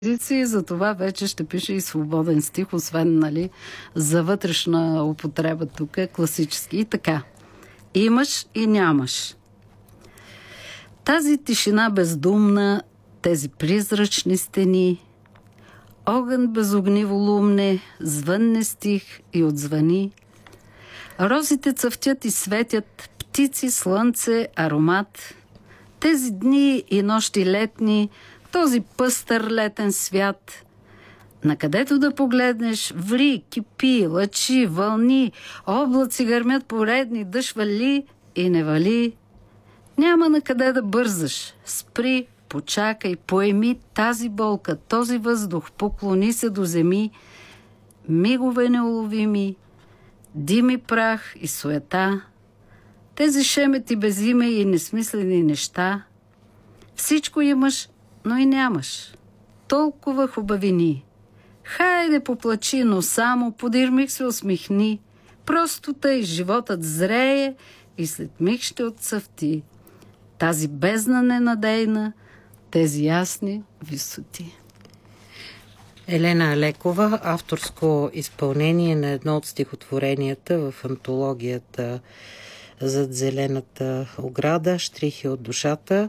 И за това вече ще пише и свободен стих, освен, нали, за вътрешна употреба тук е класически. И така. Имаш и нямаш. Тази тишина бездумна, тези призрачни стени, огън безогниво лумне, звънне стих и отзвъни. Розите цъфтят и светят, птици, слънце, аромат. Тези дни и нощи летни, този пъстър летен свят. Накъдето да погледнеш, ври, кипи, лъчи, вълни, облаци гърмят поредни, дъжд вали и не вали. Няма накъде да бързаш. Спри, почакай, поеми тази болка, този въздух, поклони се до земи. Мигове неуловими, дими прах и суета. Тези шемети без име и несмислени неща. Всичко имаш, но и нямаш. Толкова хубавини. Хайде поплачи, но само подир миг се усмихни. Просто тъй животът зрее и след миг ще отцъфти. Тази бездна ненадейна, тези ясни висоти. Елена Алекова, авторско изпълнение на едно от стихотворенията в антологията "Зад зелената ограда", "Щрихи от душата".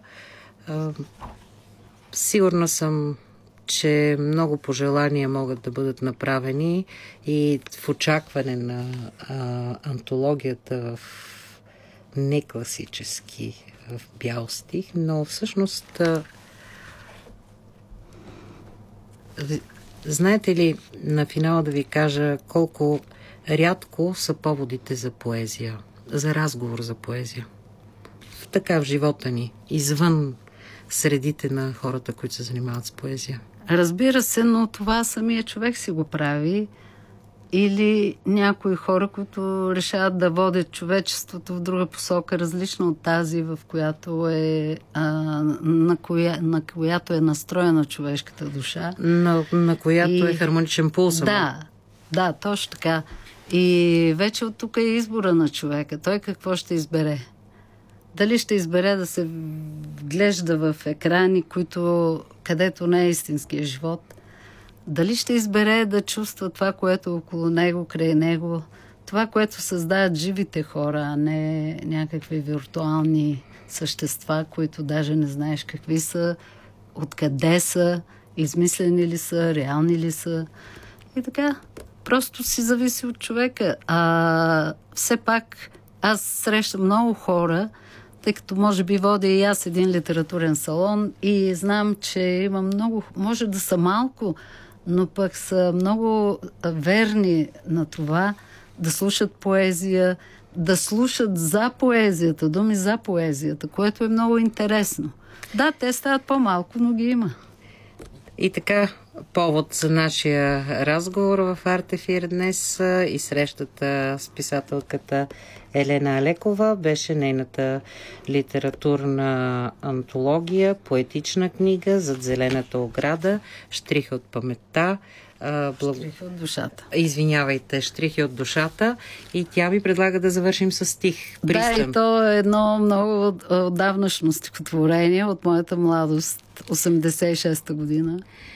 Сигурна съм, че много пожелания могат да бъдат направени и в очакване на антологията в некласически, в бял стих, но всъщност знаете ли, на финала да ви кажа колко рядко са поводите за поезия, за разговор за поезия. Така в живота ни, извън средите на хората, които се занимават с поезия. Разбира се, но това самия човек си го прави. Или някои хора, които решават да водят човечеството в друга посока, различна от тази, в която е, на която е настроена човешката душа. На която е хармоничен пулс. Да, точно така. И вече от тук е избора на човека. Той какво ще избере? Дали ще избере да се вглежда в екрани, където не е истинския живот? Дали ще избере да чувства това, което е около него, край него, това, което създават живите хора, а не някакви виртуални същества, които даже не знаеш какви са, откъде са, измислени ли са, реални ли са. И така, просто си зависи от човека. Все пак аз срещам много хора, тъй като може би водя и аз един литературен салон и знам, че има много, може да са малко, но пък са много верни на това да слушат поезия, да слушат за поезията, думи за поезията, което е много интересно. Да, те стават по-малко, но ги има. И така, повод за нашия разговор в Артефир днес и срещата с писателката Елена Алекова беше нейната литературна антология, поетична книга "Зад зелената ограда", "Щрихи от паметта". Щрихи от душата. Извинявайте, "Щрихи от душата". И тя ми предлага да завършим с стих. Пристъм. Да, и то е едно много отдавнашно стихотворение от моята младост, 86-та година.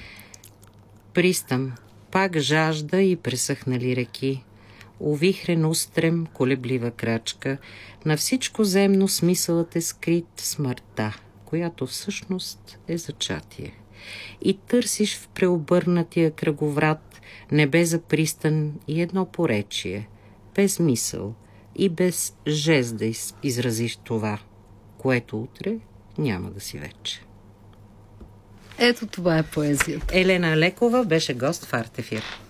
Пристъм, пак жажда и пресъхнали реки, увихрен устрем, колеблива крачка, на всичко земно смисълът е скрит в смъртта, която всъщност е зачатие. И търсиш в преобърнатия кръговрат небе за пристан и едно поречие, без мисъл и без жест да изразиш това, което утре няма да си вече. Ето това е поезията. Елена Алекова беше гост в Артефир.